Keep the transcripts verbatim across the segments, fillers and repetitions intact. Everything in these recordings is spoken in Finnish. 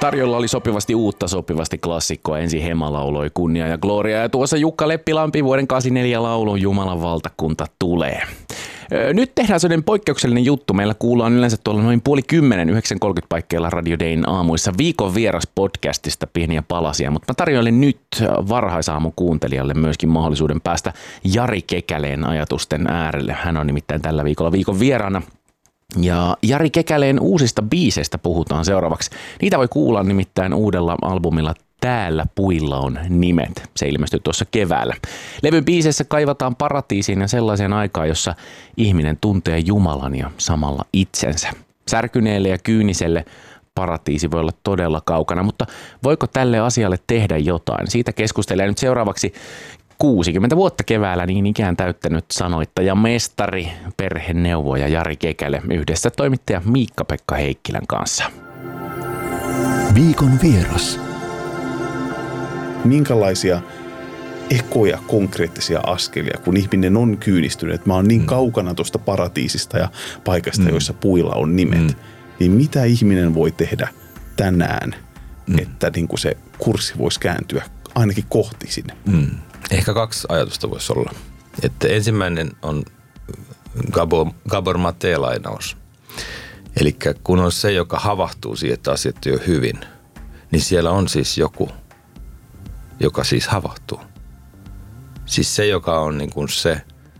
Tarjolla oli sopivasti uutta, sopivasti klassikkoa. Ensin Hema lauloi Kunnia ja Gloria ja tuossa Jukka Leppilampi vuoden kahdeksankymmentäneljä laulun Jumalan valtakunta tulee. Nyt tehdään sellainen poikkeuksellinen juttu. Meillä kuullaan yleensä tuolla noin puoli kymmenen, yhdeksän kolmekymmentä paikkeilla Radio Dayn aamuissa viikon vieras podcastista pieniä palasia, mutta mä tarjoilen nyt varhaisaamun kuuntelijalle myöskin mahdollisuuden päästä Jari Kekäleen ajatusten äärelle. Hän on nimittäin tällä viikolla viikon vieraana. Ja Jari Kekäleen uusista biiseistä puhutaan seuraavaksi. Niitä voi kuulla nimittäin uudella albumilla Täällä puilla on nimet. Se ilmestyi tuossa keväällä. Levyn biiseissä kaivataan paratiisiin ja sellaiseen aikaan, jossa ihminen tuntee Jumalan ja samalla itsensä. Särkyneelle ja kyyniselle paratiisi voi olla todella kaukana, mutta voiko tälle asialle tehdä jotain? Siitä keskustelee nyt seuraavaksi kuusikymmentä vuotta keväällä niin ikään täyttänyt sanoittaja mestari, perheneuvoja Jari Kekäle yhdessä toimittaja Miikka-Pekka Heikkilän kanssa. Viikon vieras. Minkälaisia ekoja, konkreettisia askelia, kun ihminen on kyynistynyt, että mä oon niin mm. kaukana tuosta paratiisista ja paikasta, mm. joissa puilla on nimet, mm. niin mitä ihminen voi tehdä tänään, mm. että niin kuin se kurssi voisi kääntyä ainakin kohti sinne? Mm. Ehkä kaksi ajatusta voisi olla. Että ensimmäinen on Gabor, Gabor Mate-lainaus. Eli kun on se, joka havahtuu siihen, että asiat ei ole hyvin, niin siellä on siis joku, joka siis havahtuu. Siis se, joka on niin kuin se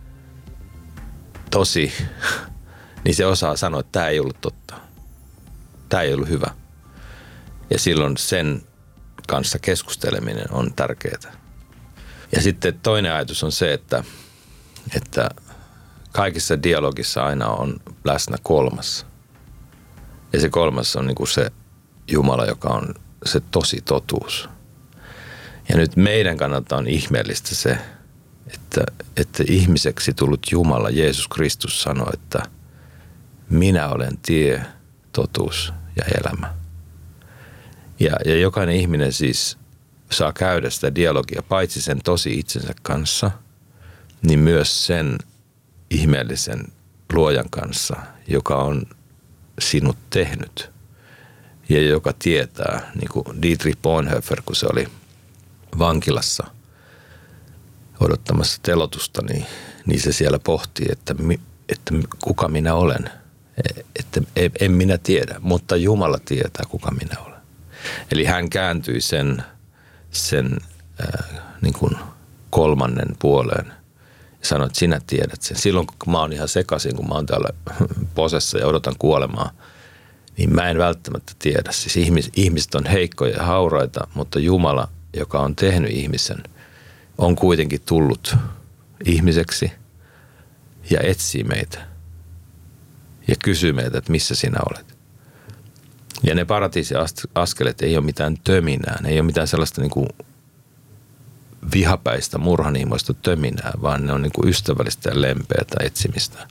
tosi, niin se osaa sanoa, että tämä ei ollut totta. Tämä ei ollut hyvä. Ja silloin sen kanssa keskusteleminen on tärkeää. Ja sitten toinen ajatus on se, että, että kaikissa dialogissa aina on läsnä kolmas. Ja se kolmas on niin kuin se Jumala, joka on se tosi totuus. Ja nyt meidän kannalta on ihmeellistä se, että, että ihmiseksi tullut Jumala, Jeesus Kristus sanoi, että minä olen tie, totuus ja elämä. Ja, ja jokainen ihminen siis saa käydä sitä dialogia paitsi sen tosi itsensä kanssa, niin myös sen ihmeellisen luojan kanssa, joka on sinut tehnyt ja joka tietää, niin kuin Dietrich Bonhoeffer, kun se oli vankilassa odottamassa telotusta, niin, niin se siellä pohtii, että, että kuka minä olen. Että en minä tiedä, mutta Jumala tietää, kuka minä olen. Eli hän kääntyi sen, sen äh, niin kuin kolmannen puoleen ja sanoi, että sinä tiedät sen. Silloin kun mä oon ihan sekaisin, kun mä oon täällä posessa ja odotan kuolemaa, niin mä en välttämättä tiedä. Siis ihmis, ihmiset on heikkoja ja hauraita, mutta Jumala, joka on tehnyt ihmisen, on kuitenkin tullut ihmiseksi ja etsii meitä ja kysyy meitä, että missä sinä olet. Ja ne paratiisiaskeleet ei ole mitään töminää, ne ei ole mitään sellaista niin kuin vihapäistä, murhaniimoista töminää, vaan ne on niin kuin ystävällistä ja lempeätä etsimistä.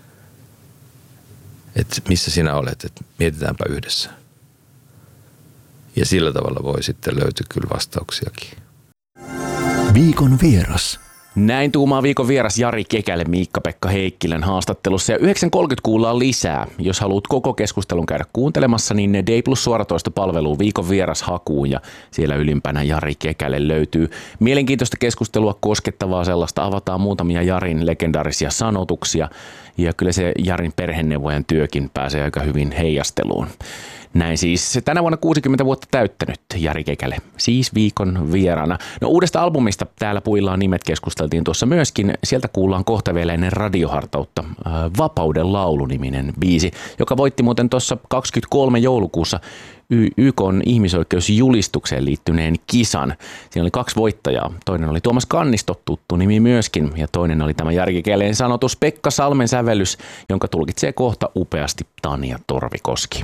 Että missä sinä olet, että mietitäänpä yhdessä. Ja sillä tavalla voi sitten löytyä kyllä vastauksiakin. Viikon vieras. Näin tuumaa viikon vieras Jari Kekäle Miikka-Pekka Heikkilän haastattelussa. Ja yhdeksän kolmekymmentä kuullaan lisää. Jos haluat koko keskustelun käydä kuuntelemassa, niin D Plus suoratoistopalveluun viikon vieras hakuun ja siellä ylimpänä Jari Kekäle löytyy. Mielenkiintoista keskustelua, koskettavaa sellaista. Avataan muutamia Jarin legendaarisia sanotuksia ja kyllä se Jarin perheneuvojan työkin pääsee aika hyvin heijasteluun. Näin siis tänä vuonna kuusikymmentä vuotta täyttänyt Jari Kekäle, siis viikon vieraana. No uudesta albumista Täällä puilla on nimet keskusteltiin tuossa myöskin. Sieltä kuullaan kohta vielä ennen radiohartautta äh, Vapauden laulu-niminen biisi, joka voitti muuten tuossa kaksikymmentäkolme joulukuussa Y K:n ihmisoikeusjulistukseen liittyneen kisan. Siinä oli kaksi voittajaa. Toinen oli Tuomas Kannisto, tuttu nimi myöskin, ja toinen oli tämä Jari Kekäleen sanotus Pekka Salmen sävellys, jonka tulkitsee kohta upeasti Tanja Torvikoski.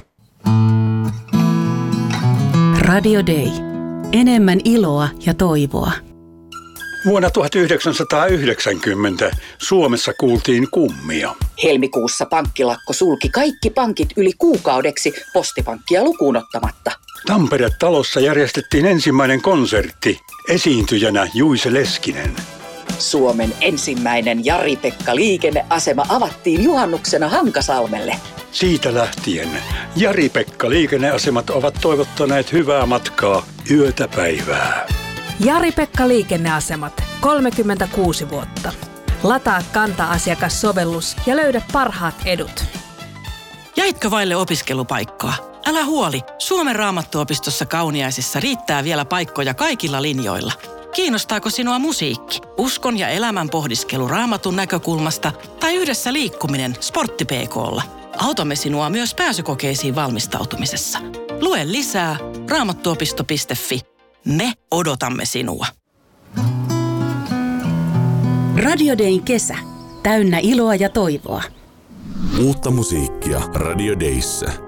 Radio Day. Enemmän iloa ja toivoa. Vuonna tuhatyhdeksänsataayhdeksänkymmentä Suomessa kuultiin kummia. Helmikuussa pankkilakko sulki kaikki pankit yli kuukaudeksi postipankkia lukuun ottamatta. Tampere-talossa järjestettiin ensimmäinen konsertti. Esiintyjänä Juise Leskinen. Suomen ensimmäinen Jari-Pekka liikenneasema avattiin juhannuksena Hankasalmelle. Siitä lähtien Jari-Pekka Liikenneasemat ovat toivottaneet hyvää matkaa yötä päivää. Jari-Pekka Liikenneasemat, kolmekymmentäkuusi vuotta. Lataa Kanta-asiakassovellus ja löydä parhaat edut. Jäitkö vaille opiskelupaikkaa? Älä huoli, Suomen Raamattuopistossa Kauniaisissa riittää vielä paikkoja kaikilla linjoilla. Kiinnostaako sinua musiikki, uskon ja elämän pohdiskelu Raamatun näkökulmasta tai yhdessä liikkuminen Sportti P K:lla? Autamme sinua myös pääsykokeisiin valmistautumisessa. Lue lisää raamattuopisto piste fi. Me odotamme sinua. Radio Dayn kesä. Täynnä iloa ja toivoa. Uutta musiikkia Radio Dayssä.